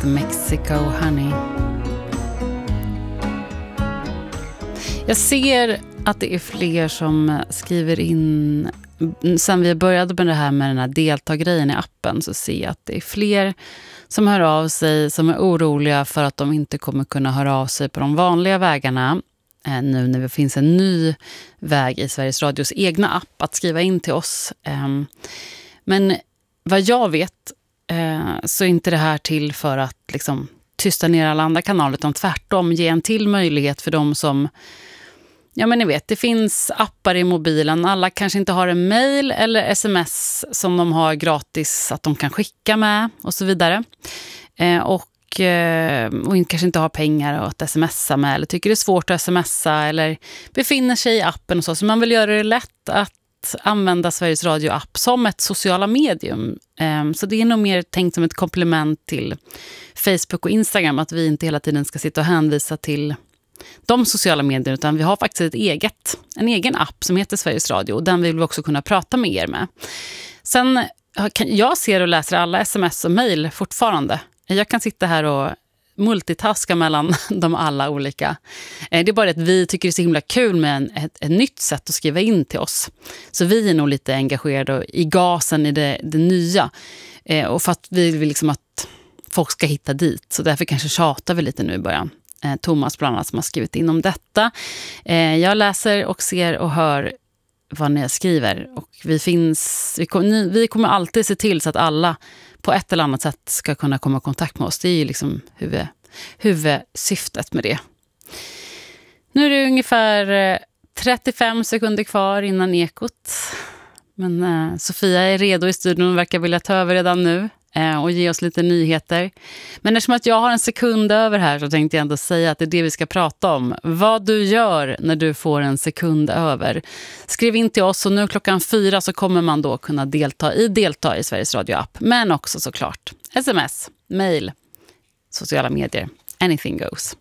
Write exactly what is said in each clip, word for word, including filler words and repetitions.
heter Mexico Honey. Jag ser att det är fler som skriver in. Sen vi började med det här med den här deltaggrejen i appen, så ser jag att det är fler som hör av sig, som är oroliga för att de inte kommer kunna höra av sig på de vanliga vägarna. Eh, nu när det finns en ny väg i Sveriges Radios egna app att skriva in till oss. Eh, men vad jag vet eh, så är inte det här till för att liksom tysta ner alla andra kanaler, utan tvärtom ge en till möjlighet för dem som, ja men ni vet, det finns appar i mobilen. Alla kanske inte har en mail eller sms som de har gratis att de kan skicka med och så vidare. Eh, och, eh, och kanske inte har pengar att smsa med, eller tycker det är svårt att smsa eller befinner sig i appen och så. Så man vill göra det lätt att använda Sveriges Radio-app som ett sociala medium. Eh, så det är nog mer tänkt som ett komplement till Facebook och Instagram, att vi inte hela tiden ska sitta och hänvisa till de sociala medier, utan vi har faktiskt ett eget, en egen app som heter Sveriges Radio, och den vill vi också kunna prata med er med. Sen, jag ser och läser alla sms och mejl fortfarande. Jag kan sitta här och multitaska mellan de alla olika. Det är bara att vi tycker det är så himla kul med en, ett, ett nytt sätt att skriva in till oss. Så vi är nog lite engagerade i gasen i det, det nya. Och för att vi vill liksom att folk ska hitta dit. Så därför kanske tjatar vi lite nu i början. Thomas bland annat som har skrivit in om detta. Jag läser och ser och hör vad ni skriver. Och vi, finns, vi, kommer, vi kommer alltid se till så att alla på ett eller annat sätt ska kunna komma i kontakt med oss. Det är ju liksom huvud, huvudsyftet med det. Nu är det ungefär trettiofem sekunder kvar innan ekot. Men eh, Sofia är redo i studion och verkar vilja ta över redan nu och ge oss lite nyheter. Men eftersom att jag har en sekund över här, så tänkte jag ändå säga att det är det vi ska prata om. Vad du gör när du får en sekund över. Skriv in till oss, och nu klockan fyra så kommer man då kunna delta i delta i Sveriges Radio-app. Men också såklart sms, mail, sociala medier. Anything goes.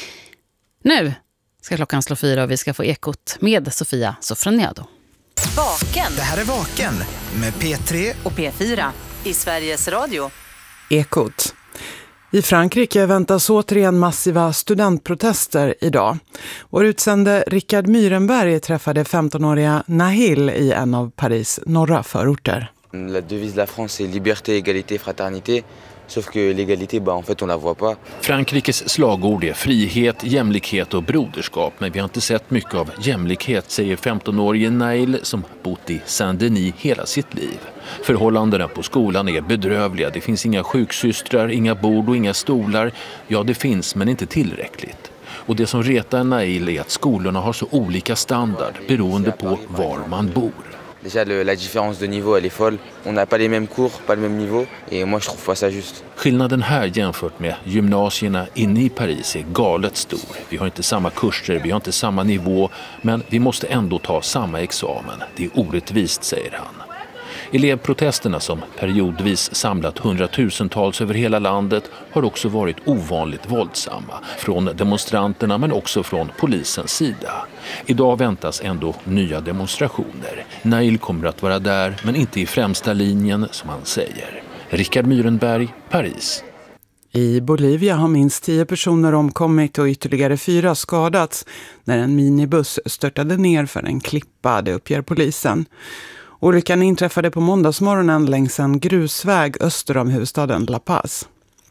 Nu ska klockan slå fyra och vi ska få ekot med Sofia Sofroniado. Vaken. Det här är Vaken med P tre och P fyra i Sveriges Radio. Ekot. I Frankrike väntas återigen massiva studentprotester idag. Vår utsände Rickard Myrenberg träffade femtonåriga Nahil i en av Paris norra förorter. La devise de la France est liberté, égalité, fraternité. Sauf que l'égalité, bah, en fait, on la voit pas. Frankrikes slagord är frihet, jämlikhet och broderskap, men vi har inte sett mycket av jämlikhet, säger femtonårige Nail som bott i Saint-Denis hela sitt liv. Förhållandena på skolan är bedrövliga. Det finns inga sjuksystrar, inga bord och inga stolar. Ja, det finns, men inte tillräckligt. Och det som retar Nail är att skolorna har så olika standard beroende på var man bor. Déjà, le, la différence de niveau, elle est folle. On n'a pas les mêmes cours, pas le même niveau. Et moi, je trouve pas ça juste. Skillnaden här jämfört med gymnasierna inne i Paris är galet stor. Vi har inte samma kurser, vi har inte samma nivå. Men vi måste ändå ta samma examen. Det är orättvist, säger han. Elevprotesterna som periodvis samlat hundratusentals över hela landet har också varit ovanligt våldsamma. Från demonstranterna men också från polisens sida. Idag väntas ändå nya demonstrationer. Nail kommer att vara där men inte i främsta linjen som han säger. Rickard Myrenberg, Paris. I Bolivia har minst tio personer omkommit och ytterligare fyra skadats när en minibuss störtade ner för en klippa, det uppger polisen. Olyckan inträffade på måndagsmorgonen längs en grusväg öster om huvudstaden La Paz.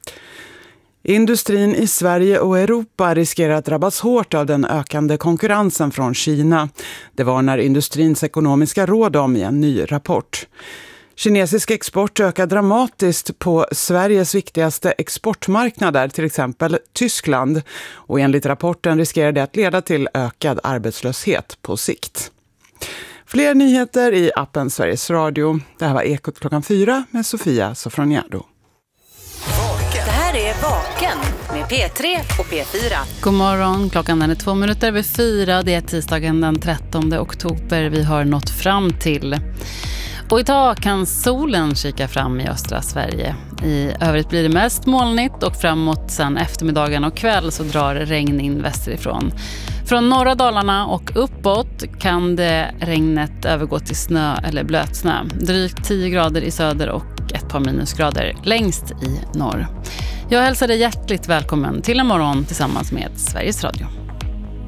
Industrin i Sverige och Europa riskerar att drabbas hårt av den ökande konkurrensen från Kina. Det var när Industrins ekonomiska råd om i en ny rapport. Kinesisk export ökar dramatiskt på Sveriges viktigaste exportmarknader, till exempel Tyskland. Och enligt rapporten riskerar det att leda till ökad arbetslöshet på sikt. Fler nyheter i appen Sveriges Radio. Det här var Ekot klockan fyra med Sofia Sofroniado. Det här är Vaken med P tre och P fyra. God morgon, klockan är två minuter över fyra. Det är tisdagen den trettonde oktober vi har nått fram till. Och idag kan solen kika fram i östra Sverige. I övrigt blir det mest molnigt och framåt sen eftermiddagen och kväll så drar regn in västerifrån. Från norra Dalarna och uppåt kan det regnet övergå till snö eller blötsnö. Drygt tio grader i söder och ett par minusgrader längst i norr. Jag hälsar dig hjärtligt välkommen till en morgon tillsammans med Sveriges Radio.